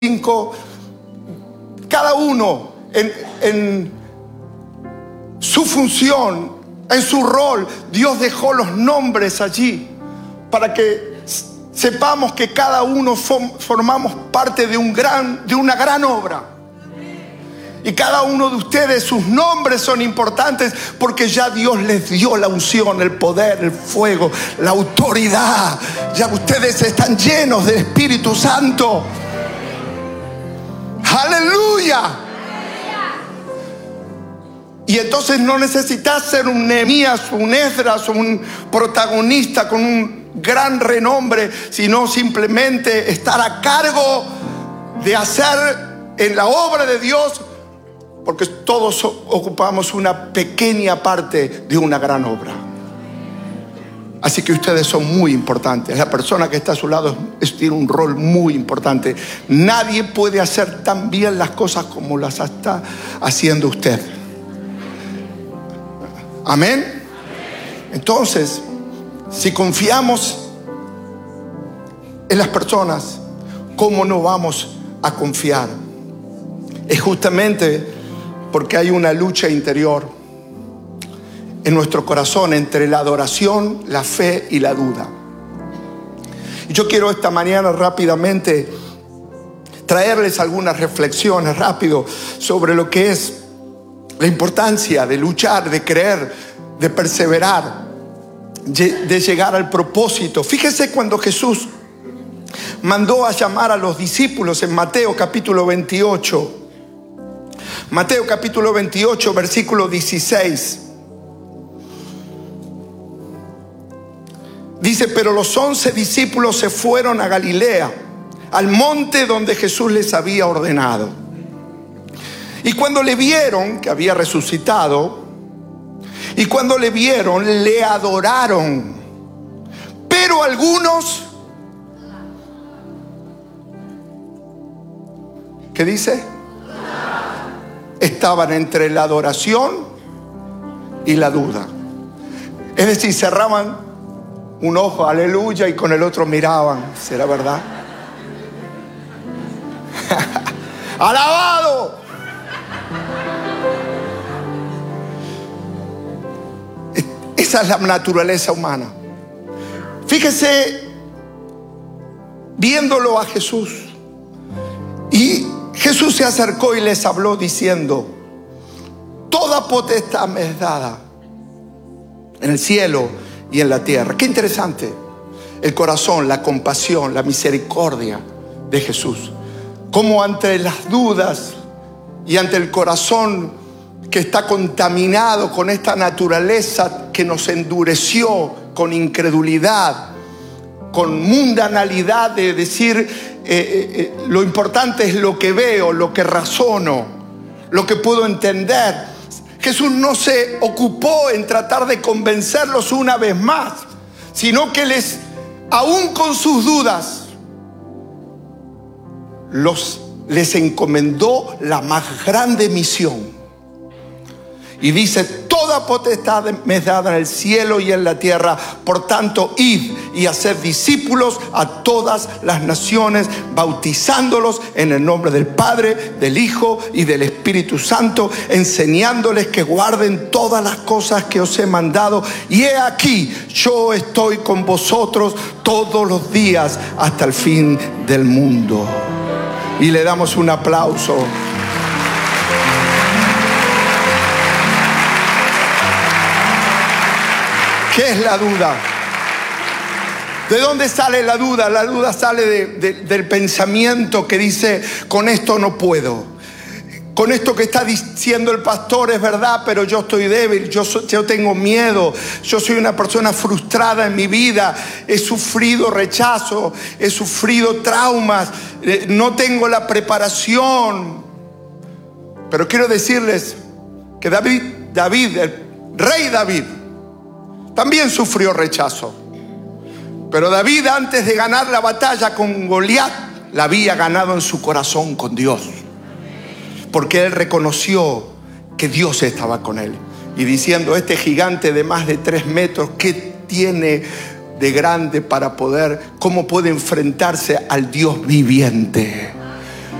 5, cada uno en su función, en su rol. Dios dejó los nombres allí para que sepamos que cada uno formamos parte de una gran obra. Y cada uno de ustedes, sus nombres son importantes porque ya Dios les dio la unción, el poder, el fuego, la autoridad. Ya ustedes están llenos del Espíritu Santo. ¡Aleluya! Y entonces no necesitas ser un Nehemías, un Esdras, un protagonista con un gran renombre, sino simplemente estar a cargo de hacer en la obra de Dios, porque todos ocupamos una pequeña parte de una gran obra. Así que ustedes son muy importantes. La persona que está a su lado tiene un rol muy importante. Nadie puede hacer tan bien las cosas como las está haciendo usted. Amén. Entonces, si confiamos en las personas, ¿cómo no vamos a confiar? Es justamente porque hay una lucha interior en nuestro corazón entre la adoración, la fe y la duda. Y yo quiero esta mañana rápidamente traerles algunas reflexiones rápido sobre lo que es la importancia de luchar, de creer, de perseverar, de llegar al propósito. Fíjese cuando Jesús mandó a llamar a los discípulos en Mateo capítulo 28. Mateo capítulo 28, versículo 16. Dice: pero los 11 discípulos se fueron a Galilea, al monte donde Jesús les había ordenado. Y cuando le vieron que había resucitado, y cuando le vieron, le adoraron. Pero algunos, ¿qué dice? Estaban entre la adoración y la duda. Es decir, cerraban un ojo, aleluya, y con el otro miraban. ¿Será verdad? ¡Alabado! Esa es la naturaleza humana. Fíjese, viéndolo a Jesús, y Jesús se acercó y les habló diciendo: toda potestad me es dada en el cielo y en la tierra. Qué interesante el corazón, la compasión, la misericordia de Jesús. Como ante las dudas y ante el corazón que está contaminado con esta naturaleza que nos endureció con incredulidad, con mundanalidad de decir lo importante es lo que veo, lo que razono, lo que puedo entender. Jesús no se ocupó en tratar de convencerlos una vez más, sino que aún con sus dudas, les encomendó la más grande misión. Y dice: toda potestad me es dada en el cielo y en la tierra. Por tanto, id y haced discípulos a todas las naciones, bautizándolos en el nombre del Padre, del Hijo y del Espíritu Santo, enseñándoles que guarden todas las cosas que os he mandado. Y he aquí, yo estoy con vosotros todos los días hasta el fin del mundo. Y le damos un aplauso. ¿Qué es la duda? ¿De dónde sale la duda? La duda sale del pensamiento que dice: con esto no puedo. Con esto que está diciendo el pastor es verdad, pero yo estoy débil, yo tengo miedo, yo soy una persona frustrada en mi vida, he sufrido rechazo, he sufrido traumas, no tengo la preparación. Pero quiero decirles que David, el rey David, también sufrió rechazo. Pero David, antes de ganar la batalla con Goliat, la había ganado en su corazón con Dios. Porque él reconoció que Dios estaba con él. Y diciendo: este gigante de más de 3 metros, ¿qué tiene de grande para cómo puede enfrentarse al Dios viviente?